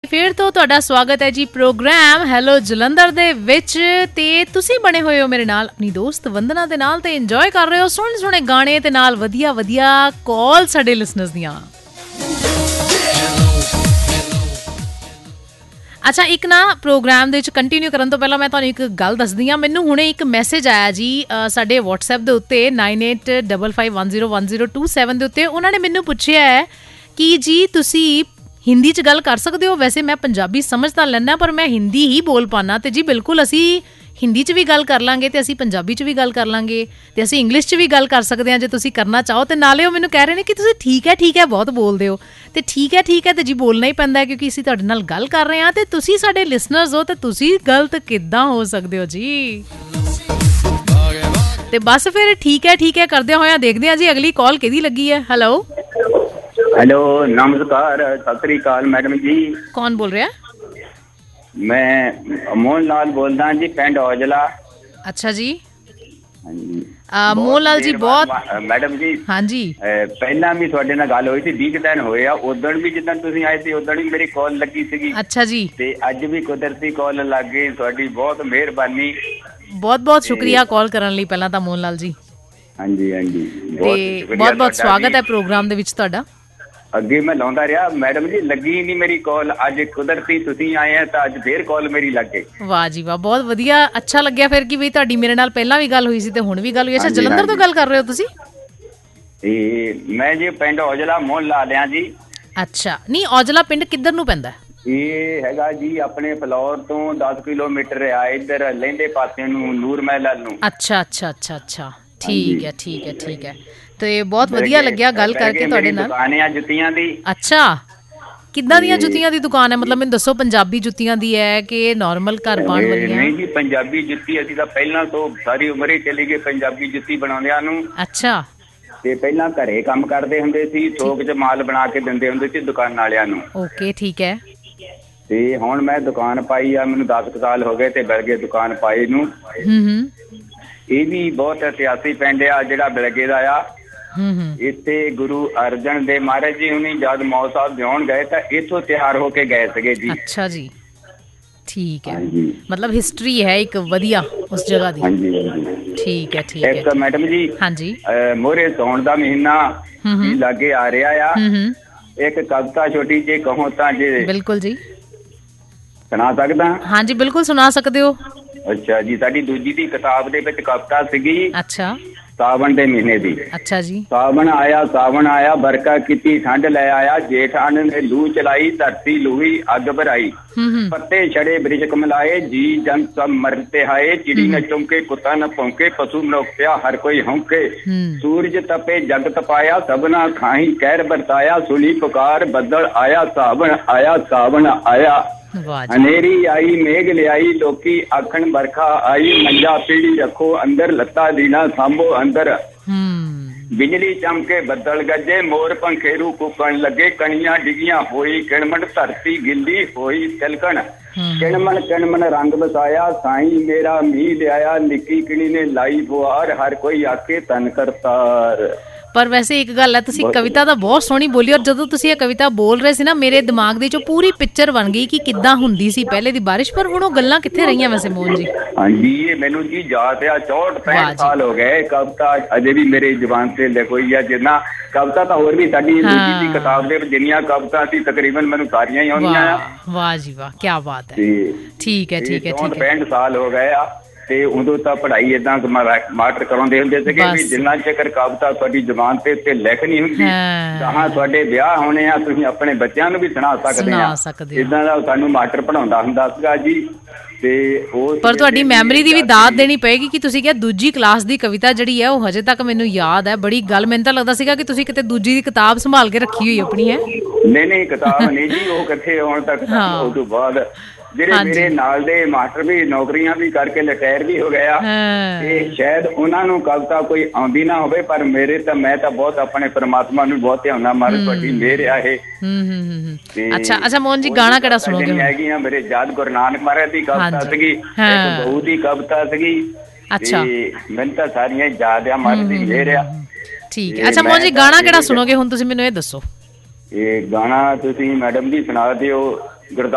ਫਿਰ ਤੋਂ ਤੁਹਾਡਾ ਸਵਾਗਤ ਹੈ ਜੀ ਪ੍ਰੋਗਰਾਮ ਹੈਲੋ ਜਲੰਧਰ ਦੇ ਵਿੱਚ ਤੇ ਤੁਸੀਂ ਬਣੇ ਹੋਏ ਹੋ ਮੇਰੇ ਨਾਲ ਆਪਣੀ ਦੋਸਤ ਵੰਦਨਾ ਦੇ ਨਾਲ ਤੇ ਇੰਜੋਏ ਕਰ ਰਹੇ ਹੋ ਸੋਹਣੇ ਸੋਹਣੇ ਗਾਣੇ ਤੇ ਨਾਲ ਵਧੀਆ ਵਧੀਆ ਕਾਲ ਸਾਡੇ ਲਿਸਨਰਸ ਦੀਆਂ। ਅੱਛਾ, ਇੱਕ ਨਾ ਪ੍ਰੋਗਰਾਮ ਦੇ ਵਿੱਚ ਕੰਟੀਨਿਊ ਕਰਨ ਤੋਂ ਪਹਿਲਾਂ ਮੈਂ ਤੁਹਾਨੂੰ ਇੱਕ ਗੱਲ ਦੱਸਦੀ ਹਾਂ। ਮੈਨੂੰ ਹੁਣੇ ਇੱਕ ਮੈਸੇਜ ਆਇਆ ਜੀ ਸਾਡੇ WhatsApp ਦੇ ਉੱਤੇ 9855010127 ਦੇ ਉੱਤੇ। ਉਹਨਾਂ ਨੇ ਮੈਨੂੰ ਪੁੱਛਿਆ ਹੈ ਕਿ ਜੀ ਤੁਸੀਂ ਹਿੰਦੀ 'ਚ ਗੱਲ ਕਰ ਸਕਦੇ ਹੋ। ਵੈਸੇ ਮੈਂ ਪੰਜਾਬੀ ਸਮਝ ਤਾਂ ਲੈਂਦਾ ਪਰ ਮੈਂ ਹਿੰਦੀ ਹੀ ਬੋਲ ਪਾਉਂਦਾ। ਤੇ ਜੀ ਬਿਲਕੁਲ ਅਸੀਂ ਹਿੰਦੀ 'ਚ ਵੀ ਗੱਲ ਕਰ ਲਾਂਗੇ ਤੇ ਅਸੀਂ ਪੰਜਾਬੀ 'ਚ ਵੀ ਗੱਲ ਕਰ ਲਾਂਗੇ ਤੇ ਅਸੀਂ ਇੰਗਲਿਸ਼ 'ਚ ਵੀ ਗੱਲ ਕਰ ਸਕਦੇ ਹਾਂ ਜੇ ਤੁਸੀਂ ਕਰਨਾ ਚਾਹੋ। ਤੇ ਨਾਲੇ ਉਹ ਮੈਨੂੰ ਕਹਿ ਰਹੇ ਨੇ ਕਿ ਤੁਸੀਂ ਠੀਕ ਹੈ ਬਹੁਤ ਬੋਲਦੇ ਹੋ। ਤੇ ਠੀਕ ਹੈ ਤੇ ਜੀ ਬੋਲਣਾ ਹੀ ਪੈਂਦਾ ਕਿਉਂਕਿ ਅਸੀਂ ਤੁਹਾਡੇ ਨਾਲ ਗੱਲ ਕਰ ਰਹੇ ਹਾਂ ਤੇ ਤੁਸੀਂ ਸਾਡੇ ਲਿਸਨਰਸ ਹੋ ਤੇ ਤੁਸੀਂ ਗਲਤ ਕਿੱਦਾਂ ਹੋ ਸਕਦੇ ਹੋ ਜੀ। ਤੇ ਬਸ ਫਿਰ ਠੀਕ ਹੈ ਕਰਦਿਆਂ ਹੋਇਆਂ ਦੇਖਦੇ ਹਾਂ ਜੀ ਅਗਲੀ ਕਾਲ ਕਿਹਦੀ ਲੱਗੀ ਹੈ। ਹੈਲੋ ਨਮਸਕਾਰ, ਸਤਿ ਸ੍ਰੀ ਅਕਾਲ ਮੈਡਮ ਜੀ। ਕੌਣ ਬੋਲ ਰਿਹਾ? ਮੈਂ ਮੋਹਨ ਲਾਲ ਬੋਲਦਾ ਜੀ, ਪਿੰਡ ਔਜਲਾ। ਅੱਛਾ ਜੀ, ਹਾਂਜੀ ਮੋਹਨ ਲਾਲ ਜੀ ਬਹੁਤ ਮੈਡਮ ਜੀ। ਹਾਂਜੀ, ਪਹਿਲਾਂ ਵੀ ਤੁਹਾਡੇ ਨਾਲ ਗੱਲ ਹੋਈ ਸੀ, 20 ਦਿਨ ਹੋਏ ਆ। ਉਦੋਂ ਵੀ ਜਿੱਦਾਂ ਤੁਸੀਂ ਆਏ ਸੀ ਉਦੋਂ ਵੀ ਮੇਰੀ ਕਾਲ ਲੱਗੀ ਸੀਗੀ। ਅੱਛਾ ਜੀ, ਤੇ ਅੱਜ ਵੀ ਕੁਦਰਤੀ ਕਾਲ ਲੱਗ ਗਈ। ਤੁਹਾਡੀ ਬਹੁਤ ਮਿਹਰਬਾਨੀ, ਬਹੁਤ ਸ਼ੁਕਰੀਆ ਕਾਲ ਕਰਨ ਲਈ ਪਹਿਲਾਂ ਤਾਂ ਮੋਹਨ ਲਾਲ ਜੀ। ਹਾਂਜੀ ਤੇ ਬਹੁਤ ਸਵਾਗਤ ਹੈ ਪ੍ਰੋਗਰਾਮ ਦੇ ਵਿੱਚ ਤੁਹਾਡਾ। ਅੱਗੇ ਮੈਂ ਲਾਉਂਦਾ ਰਿਹਾ ਮੈਡਮ ਜੀ, ਲੱਗੀ ਨਹੀਂ ਮੇਰੀ ਕਾਲ। ਅੱਜ ਕੁਦਰਤੀ ਤੁਸੀਂ ਆਏ ਆ ਤਾਂ ਅੱਜ ਫੇਰ ਕਾਲ ਮੇਰੀ ਲੱਗ ਗਈ। ਵਾਹ ਜੀ ਵਾਹ, ਬਹੁਤ ਵਧੀਆ, ਅੱਛਾ ਲੱਗਿਆ ਫਿਰ ਕਿ ਵੀ ਤੁਹਾਡੀ ਮੇਰੇ ਨਾਲ ਪਹਿਲਾਂ ਵੀ ਗੱਲ ਹੋਈ ਸੀ ਤੇ ਹੁਣ ਵੀ ਗੱਲ ਹੋਈ। ਅੱਛਾ, ਜਲੰਧਰ ਤੋਂ ਗੱਲ ਕਰ ਰਹੇ ਹੋ ਤੁਸੀਂ? ਮੈਂ ਜੀ ਪਿੰਡ ਔਜਲਾ ਮੋਹਨ ਲਾਲ ਆ ਜੀ। ਅੱਛਾ, ਨਹੀਂ ਔਜਲਾ ਪਿੰਡ ਕਿੱਧਰ ਨੂੰ ਪੈਂਦਾ? ਇਹ ਹੈਗਾ ਜੀ ਆਪਣੇ ਫਲੌਰ ਤੋਂ 10 ਕਿਲੋਮੀਟਰ ਆ, ਇੱਧਰ ਲਹਿੰਦੇ ਪਾਸੇ ਨੂੰ, ਨੂਰ ਮਹਿਲ ਨੂੰ। ਅੱਛਾ, ਠੀਕ ਹੈ ਤੇ ਬਹੁਤ ਵਧੀਆ ਲੱਗਿਆ ਗੱਲ ਕਰਕੇ ਤੁਹਾਡੇ ਨਾਲ। ਦੁਕਾਨ ਆ ਜੁੱਤੀਆਂ ਦੀ। ਅੱਛਾ, ਕਿੱਦਾਂ ਦੀਆਂ ਜੁੱਤੀਆਂ ਦੀ ਦੁਕਾਨ ਹੈ? ਮਤਲਬ ਮੈਨੂੰ ਦੱਸੋ, ਪੰਜਾਬੀ ਜੁੱਤੀਆਂ ਦੀ ਹੈ ਕਿ ਨਾਰਮਲ ਘਰ ਪਾਉਣ ਵਾਲੀਆਂ? ਨਹੀਂ ਜੀ, ਪੰਜਾਬੀ ਜੁੱਤੀ। ਅਸੀਂ ਤਾਂ ਪਹਿਲਾਂ ਤੋਂ ਸਾਰੀ ਉਮਰ ਹੀ ਚਲੀ ਗਈ ਪੰਜਾਬੀ ਜੁੱਤੀ ਬਣਾਉਂਦਿਆਂ ਨੂੰ। ਅੱਛਾ, ਤੇ ਪਹਿਲਾਂ ਘਰੇ ਕੰਮ ਕਰਦੇ ਹੁੰਦੇ ਸੀ, ਥੋਕ 'ਚ ਮਾਲ ਬਣਾ ਕੇ ਦਿੰਦੇ ਹੁੰਦੇ ਸੀ ਦੁਕਾਨ ਵਾਲਿਆਂ ਨੂੰ। ਓਕੇ, ਠੀਕ ਹੈ। ਤੇ ਹੁਣ ਮੈਂ ਦੁਕਾਨ ਪਾਈ ਆ, ਮੈਨੂੰ 10 ਸਾਲ ਹੋ ਗਏ ਤੇ ਬਿਲਗੇ ਦੁਕਾਨ ਪਾਈ ਨੂੰ। ਇਹ ਵੀ ਬਹੁਤ ਇਤਿਹਾਸਿਕ ਪਿੰਡ ਆ ਜਿਹੜਾ ਬਿਲਗੇ ਦਾ ਆ। ਇੱਥੇ ਗੁਰੂ ਅਰਜਨ ਦੇਵ ਮਹਾਰਾਜ ਜੀ ਹੁਣੀ ਜਦ ਮੌਤ ਸਾਹਿਬ ਜਿਉਣ ਗਏ ਤਾਂ ਇੱਥੋਂ ਤਿਆਰ ਹੋ ਕੇ ਗਏ ਸੀਗੇ ਜੀ। ਅੱਛਾ ਜੀ, ਠੀਕ ਹੈ। ਮਤਲਬ ਹਿਸਟਰੀ ਹੈ ਇੱਕ ਵਧੀਆ ਉਸ ਜਗ੍ਹਾ ਦੀ। ਠੀਕ ਹੈ। ਇੱਕ ਮੈਡਮ ਜੀ, ਹਾਂਜੀ, ਮੋਹਰੇ ਸਾਉਣ ਦਾ ਮਹੀਨਾ ਲਾਗੇ ਆ ਰਿਹਾ ਆ। ਇੱਕ ਕਵਿਤਾ ਛੋਟੀ ਜਿਹੀ ਕਹੋ ਤਾਂ ਜੀ? ਬਿਲਕੁਲ ਜੀ, ਸੁਣਾ ਸਕਦਾ? ਹਾਂਜੀ, ਬਿਲਕੁਲ ਸੁਣਾ ਸਕਦੇ ਹੋ। ਅੱਛਾ ਜੀ, ਸਾਡੀ ਦੂਜੀ ਦੀ ਕਿਤਾਬ ਦੇ ਵਿੱਚ ਕਵਿਤਾ ਸੀਗੀ। ਅੱਛਾ, ਸਾਵਣ ਦੇ ਮਹੀਨੇ ਦੀ। ਅੱਛਾ ਜੀ। ਸਾਵਣ ਆਇਆ ਵਰਖਾ ਕੀਤੀ ਠੰਡ ਲੈ ਆਇਆ, ਜੇਠ ਅੰਨ ਨੇ ਲੂ ਚਲਾਈ, ਧਰਤੀ ਲੂਹੀ ਅੱਗ ਭਰਾਈ, ਪੱਤੇ ਛੜੇ ਬ੍ਰਿਜ ਕਮਲਾਏ, ਜੀ ਜਨ ਸਭ ਮਰਨ ਤੇ ਹਾਏ, ਚਿੜੀ न ਚੌਂਕੇ ਕੁੱਤਾ न ਭੌਂਕੇ, ਪਸ਼ੂ ਮਨੁੱਖ ਪਿਆ ਹਰ ਕੋਈ ਹੌਂਕੇ, ਸੂਰਜ ਤਪੇ ਜਗ ਤਪਾਇਆ, ਸਭਨਾ ਖਾਹੀ ਕਹਿਰ ਵਰਤਾਇਆ, ਸੁਣੀ ਪੁਕਾਰ ਬੱਦਲ ਆਇਆ, ਸਾਵਣ ਆਇਆ। ਹਨੇਰੀ ਆਈ ਮੇਘ ਲਿਆਈ, ਲੋਕੀ ਆਖਣ ਵਰਖਾ ਆਈ, ਮੰਜਾ ਪੀੜੀ ਰੱਖੋ ਅੰਦਰ, ਲੱਤਾ ਦੀਨਾ ਸਾਂਭੋ ਅੰਦਰ, ਬਿਜਲੀ ਚਮਕੇ ਬੱਦਲ ਗੱਜੇ, ਮੋਰ ਪੰਖੇਰੂ ਕੁੱਕਣ ਲੱਗੇ, ਕਣੀਆਂ ਡਿੱਗੀਆਂ ਹੋਈ ਕਿਣਮਣ, ਧਰਤੀ ਗਿੱਲੀ ਹੋਈ ਤਿਲਕਣ, ਕਿਣਮਣ ਰੰਗ ਵਸਾਇਆ, ਸਾਈਂ ਮੇਰਾ ਮੀਂਹ ਲਿਆਇਆ, ਨਿੱਕੀ ਕਿਣੀ ਨੇ ਲਾਈ ਬੁਹਾਰ, ਹਰ ਕੋਈ ਆਖੇ ਧੰਨ ਕਰਤਾਰ। ਪਰ ਵੈਸੇ ਇੱਕ ਗੱਲ ਹੈ, ਤੁਸੀਂ ਕਵਿਤਾ ਤਾਂ ਬਹੁਤ ਸੋਹਣੀ ਬੋਲੀ। ਔਰ ਜਦੋਂ ਤੁਸੀਂ ਇਹ ਕਵਿਤਾ ਬੋਲ ਰਹੇ ਸੀ ਨਾ, ਮੇਰੇ ਦਿਮਾਗ ਦੇ ਵਿੱਚੋਂ ਪੂਰੀ ਪਿਕਚਰ ਬਣ ਗਈ ਕਿ ਕਿੱਦਾਂ ਹੁੰਦੀ ਸੀ ਪਹਿਲੇ ਦੀ ਬਾਰਿਸ਼। ਪਰ ਹੁਣ ਉਹ ਗੱਲਾਂ ਕਿੱਥੇ ਰਹੀਆਂ ਵੈਸੇ ਮੋਹਨ ਜੀ? ਹਾਂਜੀ, ਇਹ ਮੈਨੂੰ ਜੀ ਯਾਦ ਆ, 64-65 ਸਾਲ ਹੋ ਗਏ। ਕਵਿਤਾ ਅਜੇ ਵੀ ਮੇਰੇ ਜ਼ੁਬਾਨ ਤੇ ਲਿਖੋਈ ਆ। ਜਿੰਨਾ ਕਵਿਤਾ ਤਾਂ ਹੋਰ ਵੀ ਸਾਡੀ ਦੂਜੀ ਦੀ ਕਿਤਾਬ ਦੇ ਵਿੱਚ ਜਿੰਨੀਆਂ ਕਵਿਤਾ ਸੀ ਤਕਰੀਬਨ ਮੈਨੂੰ ਸਾਰੀਆਂ ਹੀ ਆਉਂਦੀਆਂ ਆ। ਵਾਹ ਜੀ ਵਾਹ, ਕੀ ਬਾਤ ਹੈ। ਠੀਕ ਹੈ 65 ਸਾਲ ਹੋ ਗਏ ਆ। ਤੇ ਉਦੋਂ ਤਾਂ ਪੜ੍ਹਾਈ ਏਦਾਂ ਮਾਸਟਰ ਕਰਾਉਂਦੇ ਹੁੰਦੇ ਸੀਗੇ ਵੀ ਜਿੰਨਾ ਚਿਰ ਕਵਿਤਾ ਤੁਹਾਡੀ ਜ਼ੁਬਾਨ ਤੇ ਲਿਖ ਨਹੀਂ ਹੁੰਦੀ, ਤਾਂ ਤੁਹਾਡੇ ਵਿਆਹ ਹੋਣੇ ਆ, ਤੁਸੀਂ ਆਪਣੇ ਬੱਚਿਆਂ ਨੂੰ ਵੀ ਸੁਣਾ ਸਕਦੇ ਆ। ਏਦਾਂ ਦਾ ਸਾਨੂੰ ਮਾਸਟਰ ਪੜ੍ਹਾਉਂਦਾ ਹੁੰਦਾ ਸੀਗਾ ਜੀ। ਤੇ ਉਹ ਪਰ ਤੁਹਾਡੀ ਮੈਮਰੀ ਦੀ ਵੀ ਦਾਤ ਦੇਣੀ ਪਏਗੀ ਕਿ ਤੁਸੀਂ ਕਿਹਾ ਦੂਜੀ ਕਲਾਸ ਦੀ ਕਵਿਤਾ ਜਿਹੜੀ ਹੈ ਉਹ ਹਜੇ ਤੱਕ ਮੈਨੂੰ ਯਾਦ ਹੈ। ਬੜੀ ਗੱਲ, ਮੈਨੂੰ ਤਾਂ ਲੱਗਦਾ ਸੀਗਾ ਕਿ ਤੁਸੀਂ ਕਿਤੇ ਦੂਜੀ ਦੀ ਕਿਤਾਬ ਸੰਭਾਲ ਕੇ ਰੱਖੀ ਹੋਈ ਆਪਣੀ ਹੈ। ਨਹੀਂ ਕਿਤਾਬ ਨਹੀਂ ਜੀ, ਉਹ ਕਿੱਥੇ ਹੁਣ ਤੱਕ। ਉਸ ਤੋਂ ਬਾਅਦ ਜਿਹੜੇ ਮੇਰੇ ਨਾਲ ਦੇ ਮਾਸਟਰ ਵੀ ਨੌਕਰੀਆਂ ਵੀ ਕਰਕੇ ਰਿਟਾਇਰ ਵੀ ਹੋ ਗਿਆ ਤੇ ਸ਼ਾਇਦ ਉਹਨਾਂ ਨੂੰ ਕਵਿਤਾ ਕੋਈ ਆਉਂਦੀ ਨਾ ਹੋਵੇ, ਪਰ ਮੇਰੇ ਤਾਂ ਮੈਂ ਤਾਂ ਬਹੁਤ ਆਪਣੇ ਪਰਮਾਤਮਾ ਨੂੰ ਬਹੁਤ ਧਿਆਉਣਾ। ਮਾਰੇ ਤੁਹਾਡੀ ਮਿਹਰ ਆ ਇਹ। ਅੱਛਾ ਮੋਹਨ ਜੀ, ਗਾਣਾ ਕਿਹੜਾ ਸੁਣੋਗੇ? ਹੈਗੀਆਂ ਮੇਰੇ ਯਾਦ ਗੁਰੂ ਨਾਨਕ ਮਹਾਰਾਜ ਦੀ ਕਵਿਤਾ ਸੀਗੀ, ਇੱਕ ਬਹੂ ਦੀ ਕਵਿਤਾ ਸੀਗੀ। ਅੱਛਾ, ਮੈਨੂੰ ਤਾਂ ਸਾਰੀਆਂ ਯਾਦ ਆ, ਮਹਾਰਾਜ ਦੀ ਮਿਹਰ ਆ। ਠੀਕ ਹੈ। ਅੱਛਾ ਮੋਹਨ ਜੀ, ਗਾਣਾ ਕਿਹੜਾ ਸੁਣੋਗੇ ਹੁਣ ਤੁਸੀਂ ਮੈਨੂੰ ਇਹ ਦੱਸੋ? ਇਹ ਗਾਣਾ ਤੁਸੀਂ ਮੈਡਮ ਜੀ ਸੁਣਾ ਦਿਓ।